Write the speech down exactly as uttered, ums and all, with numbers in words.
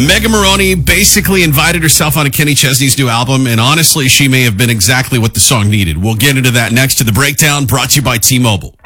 Megan Moroney basically invited herself onto Kenny Chesney's new album, and honestly, she may have been exactly what the song needed. We'll get into that next to The Breakdown, brought to you by T-Mobile.